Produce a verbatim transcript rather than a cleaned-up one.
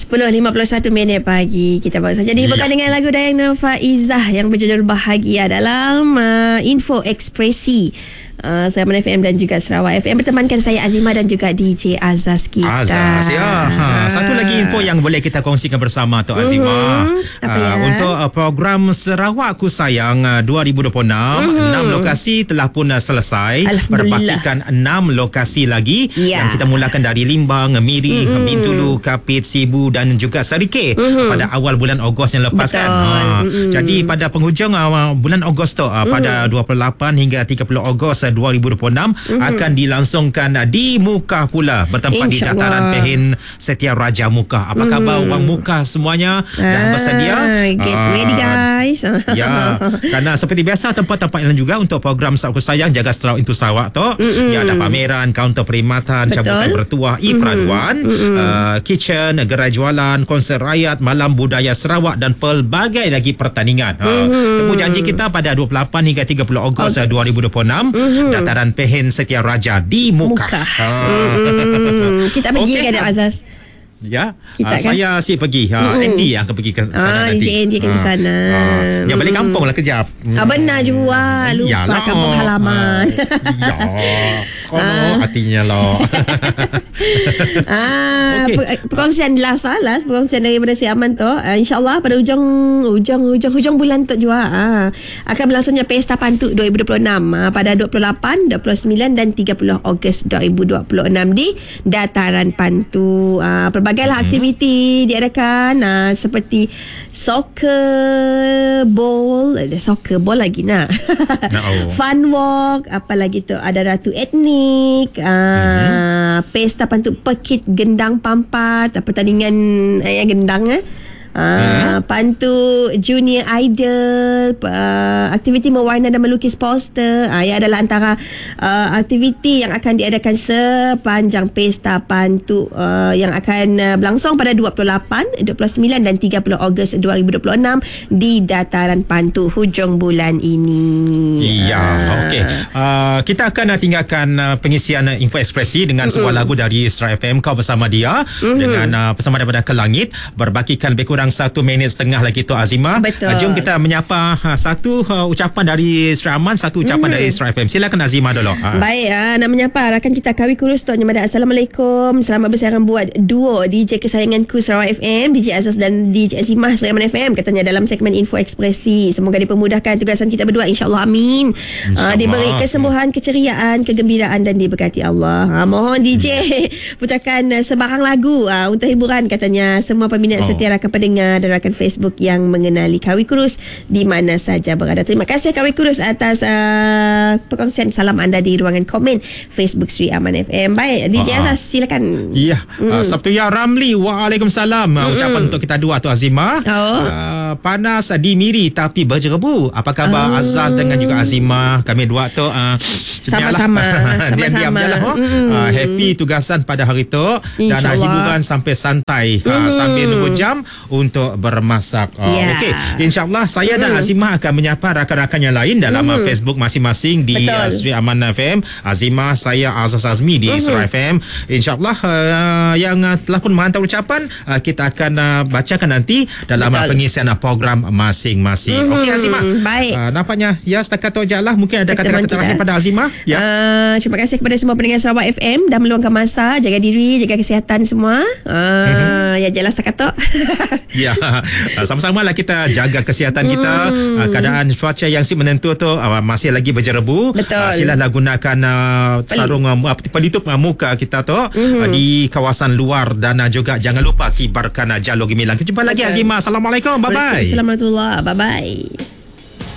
sepuluh lima puluh satu minit pagi kita baru saja dihiburkan ya. dengan lagu Dayang Nur Faizah yang berjudul Bahagia dalam uh, Info Ekspresi Uh, saya F M dan juga Sarawak F M, bertemankan saya Azimah dan juga D J Azaz kita. Azaz ya. Ha, satu lagi info yang boleh kita kongsikan bersama tu Azimah. Uh-huh. Apa uh, ya? Untuk uh, program Sarawak Ku Sayang uh, dua ribu dua puluh enam, uh-huh. enam lokasi telah pun uh, selesai. Berbakikan enam lokasi lagi yeah. yang kita mulakan dari Limbang, Miri, uh-huh. Bintulu, Kapit, Sibu dan juga Serikeh uh-huh. pada awal bulan Ogos yang lepas. Betul. kan. Ha, uh-huh. Jadi pada penghujung uh, bulan Ogos tu uh, uh-huh. pada dua puluh lapan hingga tiga puluh Ogos dua ribu dua puluh enam mm-hmm. akan dilangsungkan di Mukah pula, bertempat di dataran Pehin Setia Raja Mukah. Apa mm. khabar orang Mukah semuanya? Dah ah, bersedia? Get uh, ready guys. Ya, kerana seperti biasa tempat-tempat yang lain juga untuk program Sarawak Ku Sayang Jaga Sarawak Itu Sarawak tu. Mm-hmm. Ya, ada pameran, kaunter perkhidmatan, cabutan bertuah, e-peraduan, mm-hmm. uh, kitchen, gerai jualan, konser rakyat, malam budaya Sarawak dan pelbagai lagi pertandingan. Mm-hmm. Uh, temu janji kita pada dua puluh lapan hingga tiga puluh Ogos okay. dua ribu dua puluh enam. Mm-hmm. Dataran Pehin Setia Raja di Mukah. Mukah. Ha. Mm-hmm. Kita pergi okay. kan Azaz? Ya, kita uh, kan? saya asyik pergi. Ha, mm-hmm. Andy yang akan pergi ke sana ah, nanti. Andy akan ke sana. Ha. Ha. Ya, balik kampung lah kejap. Ah, benar juga. Lupa Yalah. kampung halaman. Ha. Ya. Sekolah hatinya lah. ah, okay. Perkongsian last lah, perkongsian daripada si Aman tu. Uh, InsyaAllah pada hujung hujung hujung hujung bulan tu juga uh, akan berlangsungnya Pesta Pantuk dua ribu dua puluh enam uh, pada dua puluh lapan, dua puluh sembilan dan tiga puluh Ogos dua ribu dua puluh enam di Dataran Pantuk. Uh, Pelbagai hmm. aktiviti diadakan uh, seperti soccer ball, ada soccer ball lagi nak. No. Fun walk, apa lagi tu? Ada ratu etnik, uh, hmm. Pesta Pantuk Pekit Gendang Pampat, pertandingan uh, yang gendang eh. Uh, hmm. Pantuk Junior Idol, uh, aktiviti mewarna dan melukis poster. uh, Ia adalah antara uh, aktiviti yang akan diadakan sepanjang Pesta Pantuk uh, yang akan uh, berlangsung pada dua puluh lapan, dua puluh sembilan dan tiga puluh Ogos dua ribu dua puluh enam di Dataran Pantuk hujung bulan ini. Ya, uh. okey. Uh, kita akan uh, tinggalkan uh, pengisian uh, Info Ekspresi dengan mm-hmm. sebuah lagu dari Sarawak F M, Kau Bersama Dia, mm-hmm. dengan uh, Bersama Daripada ke Langit. Berbakikan lebih kurang satu minit setengah lagi tu Azimah. Betul. Uh, jom kita menyapa uh, satu uh, ucapan dari Sarawak Aman, satu ucapan mm-hmm. dari Sarawak F M. Silakan Azimah dulu. Uh. Baik, uh, nak menyapa rakan kita Kawi Kurus Tok Nyamada. Assalamualaikum. Selamat bersiaran buat duo D J kesayanganku Sarawak F M, D J Azaz dan D J Azimah Sarawak F M, katanya dalam segmen Info Ekspresi. Semoga dipermudahkan tugasan kita berdua, insya-Allah, amin. Uh, diberi kesembuhan, keceriaan, kegembiraan dan diberkati Allah. Uh, mohon D J hmm. putarkan uh, sebarang lagu uh, untuk hiburan, katanya semua peminat oh. setia rakan pendengar dan rakan Facebook yang mengenali Kawi Kurus di mana saja berada. Terima kasih Kawi Kurus atas uh, perkongsian salam anda di ruangan komen Facebook Sri Aman F M. Baik, D J Azaz silakan. Ya, mm. uh, Sabtuya Ramli, waalaikumsalam. Uh, ucapan untuk kita dua tu Azimah. Oh. Uh, panas di Miri tapi berjerebu. Apa khabar oh. Azaz dengan juga Azimah? Kami dua tu uh, sama-sama. Diam-diam je lah. Oh. Mm. Uh, happy tugasan pada hari tu dan uh, hiburan sampai santai uh, mm. sambil nunggu jam untuk bermasak. Oh, yeah. Okey, insya-Allah saya mm. dan Azimah akan menyapa rakan-rakan yang lain dalam mm. Facebook masing-masing di uh, Sri Aman F M. Azimah, saya Azaz Azmi di mm. Sarawak F M. Insya-Allah uh, yang uh, telah pun menghantar ucapan uh, kita akan uh, bacakan nanti dalam uh, pengisian uh, program masing-masing. Mm. Okey Azimah. Baik. Uh, nampaknya ya setakat tu ajalah, mungkin ada kata-kata terakhir pada Azimah. Ya. Uh, terima kasih kepada semua pendengar Sarawak F M dan meluangkan masa, jaga diri, jaga kesihatan semua. Uh, mm-hmm. Ya jelas setakat tu. Ya, sama-sama lah kita jaga kesihatan kita. Hmm. Uh, keadaan cuaca yang si menentu tu uh, masih lagi berjerebu. Betul. Uh, silalah gunakan uh, sarung uh, pelitup uh, muka kita tu hmm. uh, di kawasan luar dan uh, juga jangan lupa kibarkan uh, jalur gemilang. Kita jumpa lagi Azimah. Assalamualaikum. Bye bye. Assalamualaikum. Bye bye.